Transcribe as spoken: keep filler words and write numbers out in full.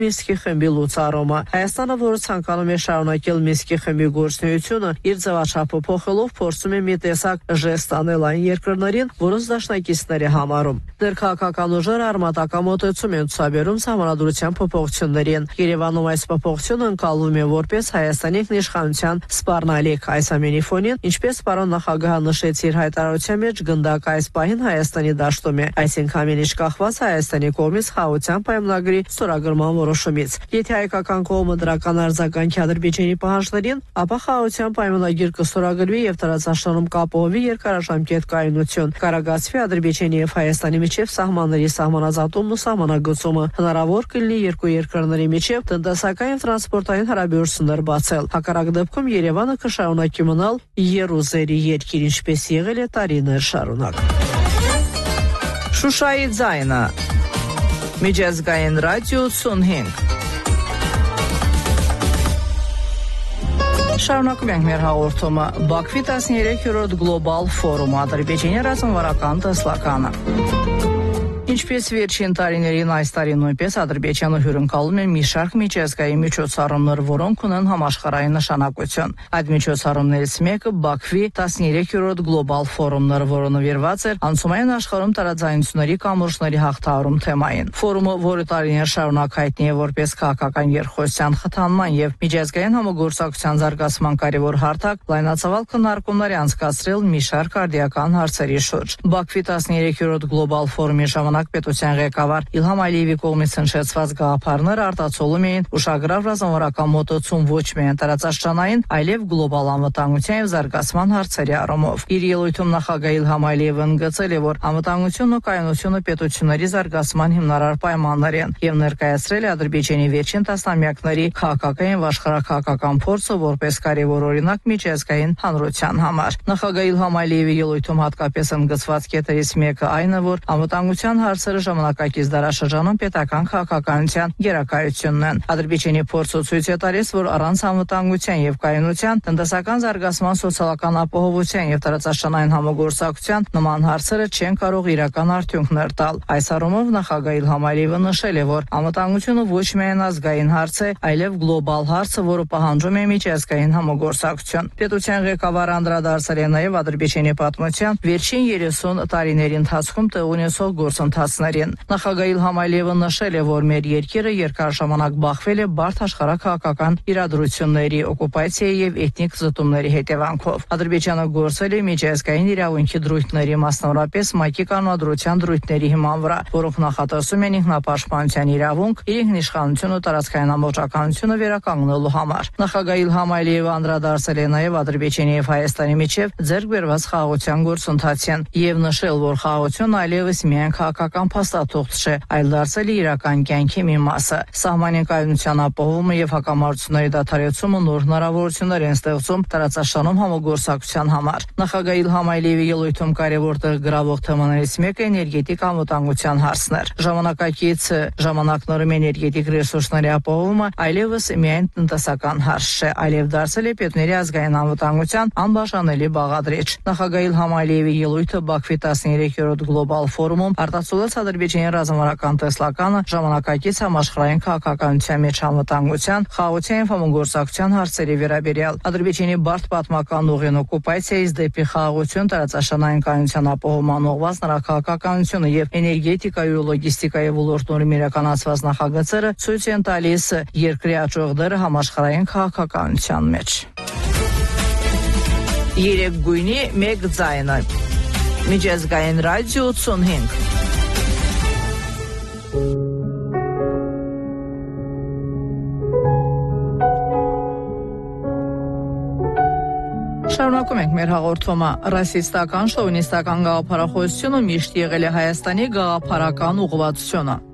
Մինսկի խմբի լուծարումը։ Հայաստանը, որը ցանկանում է շարունակել Մինսկի խմբի գործունեությունը, իր ձևաչափը փոխելով փորձում է մի տեսակ ժեստ անել այն երկրներին, որոնց դաշնակիցներ է համարում։ Ներքաղաքական ուժերը արմատական մոտեցում են ցուցաբերում սահմանադրության փոփոխություններին։ Երևանում այս փոփոխությունը ընկալվում է որպես Հայաստանի ինքնիշխանության սպառնալիք։ Այս ամենի ֆոնին, ինչպես պարոն նախագահը նշեց իր հայտարարության մեջ, գնդակը այս պահին Հայաստանի դաշտում է, այսինքն ամեն ինչ կախված Հայաստանի կողմից խաղաղության պայմանագրի ստորագրման որոշումից։ Եթե հայկական կողմը դրական արձագանքի Ադրբեջանի պահանջներին, ապա խաղաղության պայմանագիր կստորագրվի եւ տարածաշրջանում կապահովի երկարաժամկետ կայունություն, կառաջացվի Ադրբեջանի եւ Հայաստանի միջև սահմանների սահմանազատումն ու սահմանագծումը, հնարավոր կլինի երկու երկրների միջև տնտեսական եւ տրանսպորտային հարաբերություններ բացել։ Հակառակ դեպքում Երևանը կշարունակի մնալ Երուսերի երկիր, ինչպես եղել է տարիներ շարունակ։ Շուշայի ձայնը Միջազգային ռադիո ութսունհինգ։ Շարունակում ենք մեր հաղորդումը։ Բաքվի տասներեքերորդ գլոբալ ֆորում, Ադրբեջանի ռազմավարական տեսլականը։ Ինչպես վերջին տարիներին, այս տարի նույնպես Ադրբեջանը հյուրընկալում է մի շարք միջազգային միջոցառումներ, որոնք ունեն համաշխարհային նշանակություն։ Այդ միջոցառումներից մեկը Բաքվի տասներեքերորդ գլոբալ ֆորումն, որը նվիրված էր անցումային աշխարհում տարաձայնությունների կամուրջների հաղթահարում թեմային։ Ֆորումը, որը տարիներ շարունակ հայտնի է որպես քաղաքական երկխոսության խթանման եւ միջազգային համագործակցության զարգացման կարևոր հարթակ, լայնածավալ քննարկումներ է անցկացրել մի շարք արդիական հարցերի շուրջ։ Բաքվի տասներեքերորդ գլոբալ ֆորումի ժամանակ պետության ղեկավար Իլհամ Ալիևի կողմից հնչեցված գաղափարները արտացոլում էին ուշագրավ ռազմավարական մոտեցում ոչ միայն տարածաշրջանային, այլև գլոբալ անվտանգության եւ զարգացման հարցերի առումով։ Իր ելույթում նախագահ Իլհամ Ալիևը ընդգծել է, որ անվտանգությունն ու կայունությունը պետությունների զարգացման հիմնարար պայմաններ են եւ ներկայացրել է Ադրբեջանի վերջին տասնամյակների քաղաքական եւ աշխարհաքաղաքական փորձը որպես կարևոր օրինակ միջազգային հանրության համար։ Նախագահ Իլհամ Ալիևի ելույթում հատկապես ընդգծված կետերից մեկը այն է, որ անվտանգության հարցերը ժամանակակից դարաշրջանում պետական քաղաքականության գերակայությունն են։ Ադրբեջանի փորձը ցույց է տալիս, որ առանց անվտանգության եւ կայունության, տնտեսական զարգացման, սոցիալական ապահովության եւ տարածաշրջանային համագործակցության նման հարցերը չեն կարող իրական արդյունքներ տալ։ Այս առումով նախագահ Իլհամ Ալիևը նշել է, որ անվտանգությունը ոչ միայն ազգային հարց է, այլև գլոբալ հարց, որը պահանջում է միջազգային համագործակցություն։ Պետության ղեկավարը անդրադարձել է նաեւ Ադրբեջանի պատմության վերջին երեսուն տարիների ընթացքում տեղ ունեցող գործընթացներին։ Նախագահ Իլհամ Ալիևը նշել է, որ մեր երկիրը երկար ժամանակ բախվել է բարդ աշխարհաքաղաքական իրադրությունների, օկուպացիայի եւ էթնիկ զտումների հետևանքով։ Ադրբեջանը գործել է միջազգային իրավունքի դրույթների, մասնավորապես ՄԱԿ-ի կանոնադրության դրույթների հիման վրա, որոնք նախատեսում են ինքնապաշտպանության իրավունք, իր ինքնիշխանությունը ու տարածքային ամբողջականությունը վերականգնելու համար։ Նախագահ Իլհամ Ալիևը անդրադարձել է նաեւ Ադրբեջանի եւ Հայաստանի միջև ձեռք բերված խաղաղության գործընթացին եւ նշել, որ խաղաղությունն այլևս միայն քաղաքական փաստաթուղթ չէ, այլ դարձել է իրական կյանքի մի մասը։ Սահմանին կայունության ապահովումը եւ հակամարտությունների դադարեցումը նոր հնարավորություններ են ստեղծում տարածաշրջանում համագործակցության համար։ Նախագահ Իլհամ Ալիևի ելույթում կարևոր տեղ գրավող թեմաներից մեկը էներգետիկ անվտանգության հարցն էր։ Ժամանակակից ժամանակներում էներգետիկ ռեսուրսների ապահովումը այլևս միայն տնտեսական հարց չէ, այլև դարձել է պետների ազգային անվտանգության անբաժանելի բաղադրիչ։ Նախագահ Իլհամ Ալիևի ելույթը Բաքվի տասներեքերորդ գլոբալ ֆորումում արտացոլեց Ադրբեջանի ռազմավարական տեսլականը ժամանակակից համաշխարհային քաղաքականության մեջ անվտանգության, խաղաղության եւ համագործակցության հարցերի վերաբերյալ։ Ադրբեջանի բարդ պատմական ուղին օկուպացիայից դեպի խաղաղություն, տարածաշրջանային կայունության ապահովման ուղղված նրա քաղաքականությունը եւ էներգետիկայի ու լոգիստիկայի ոլորտներում իրականացված նախագծերը ցույց են տալիս երկրի աճող դերը համաշխարհային քաղաքականության մեջ։ Երեք գույնի մեկ ձայնը Միջազգային ռադիո ութսունհինգ։ Շարունակում ենք մեր հաղորդումը։ Ռասիստական, շովինիստական գաղափարախոսությունը միշտ եղել է Հայաստանի գաղափարական ուղղվածությունը։